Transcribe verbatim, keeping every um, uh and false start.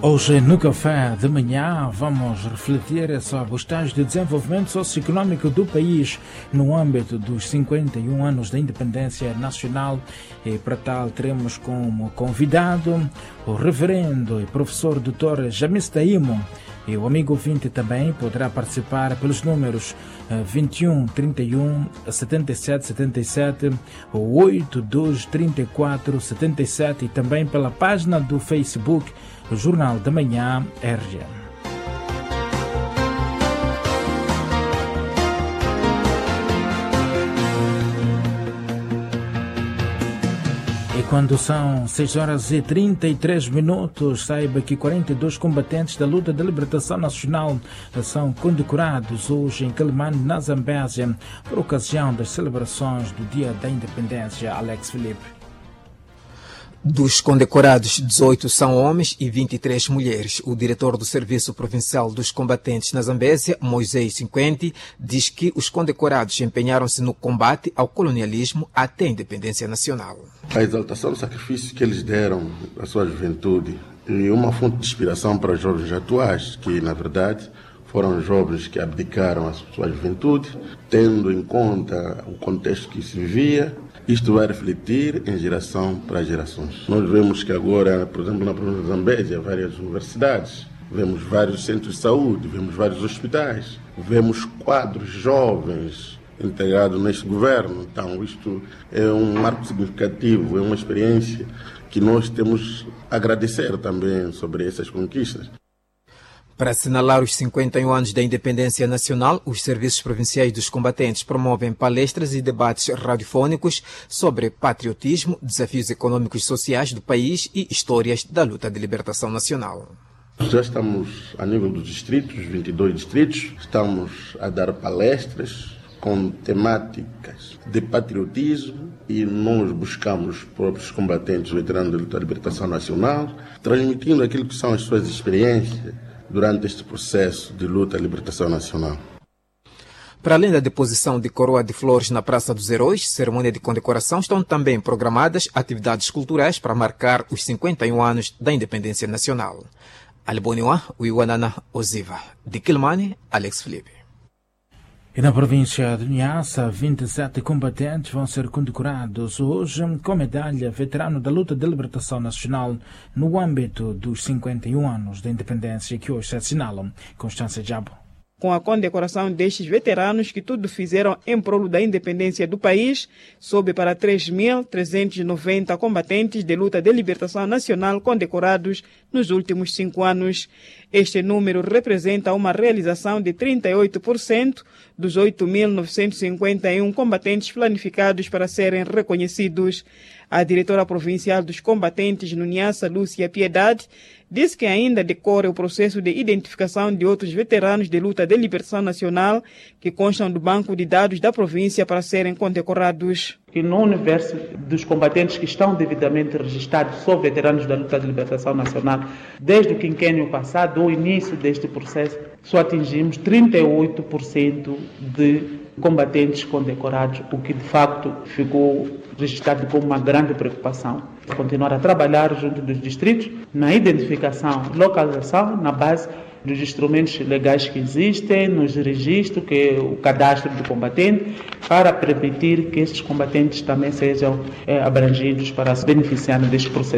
Hoje, no café de manhã, vamos refletir sobre os estágios de desenvolvimento socioeconômico do país no âmbito dos cinquenta e um anos da independência nacional. E para tal, teremos como convidado o reverendo e professor doutor Jamis Taimo. E o amigo ouvinte também poderá participar pelos números vinte e um, trinta e um, setenta e sete, setenta e sete, oitenta e dois, trinta e quatro, setenta e sete e também pela página do Facebook Jornal da Manhã R G. E quando são seis horas e trinta e três minutos, saiba que quarenta e dois combatentes da luta de libertação nacional são condecorados hoje em Quelimane, na Zambésia, por ocasião das celebrações do Dia da Independência. Alex Felipe. Dos condecorados, dezoito são homens e vinte e três mulheres. O diretor do Serviço Provincial dos Combatentes na Zambésia, Moisés Cinquenti, diz que os condecorados empenharam-se no combate ao colonialismo até a independência nacional. A exaltação do sacrifício que eles deram à sua juventude é uma fonte de inspiração para os jovens atuais, que, na verdade, foram jovens que abdicaram a sua juventude, tendo em conta o contexto que se vivia. Isto vai refletir em geração para gerações. Nós vemos que agora, por exemplo, na província de Zambésia, várias universidades, vemos vários centros de saúde, vemos vários hospitais, vemos quadros jovens integrados neste governo. Então, isto é um marco significativo, é uma experiência que nós temos a agradecer também sobre essas conquistas. Para assinalar os cinquenta e um anos da independência nacional, os serviços provinciais dos combatentes promovem palestras e debates radiofônicos sobre patriotismo, desafios econômicos e sociais do país e histórias da luta de libertação nacional. Já estamos a nível dos distritos, vinte e dois distritos, estamos a dar palestras com temáticas de patriotismo e nós buscamos os próprios combatentes veteranos da luta de libertação nacional, transmitindo aquilo que são as suas experiências durante este processo de luta e libertação nacional. Para além da deposição de coroa de flores na Praça dos Heróis, cerimônia de condecoração, estão também programadas atividades culturais para marcar os cinquenta e um anos da independência nacional. Alboniwa, Uiwanana, Oziva. De Quelimane, Alex Felipe. E na província de Niassa, vinte e sete combatentes vão ser condecorados hoje com medalha veterano da luta de libertação nacional no âmbito dos cinquenta e um anos da independência que hoje se assinalam. Constância Jabo. Com a condecoração destes veteranos que tudo fizeram em prol da independência do país, sobe para três mil trezentos e noventa combatentes de luta de libertação nacional condecorados nos últimos cinco anos. Este número representa uma realização de trinta e oito por cento dos oito mil novecentos e cinquenta e um combatentes planificados para serem reconhecidos. A diretora provincial dos combatentes no Niassa, Lúcia Piedade, disse que ainda decorre o processo de identificação de outros veteranos de luta de libertação nacional que constam do banco de dados da província para serem condecorados. Que no universo dos combatentes que estão devidamente registrados, só veteranos da luta de libertação nacional, desde o quinquênio passado, o início deste processo, só atingimos trinta e oito por cento de combatentes condecorados, o que de facto ficou registrado como uma grande preocupação. Continuar a trabalhar junto dos distritos na identificação, localização, na base dos instrumentos legais que existem, nos registros, que é o cadastro do combatente, para permitir que estes combatentes também sejam é, abrangidos para se beneficiarem deste processo.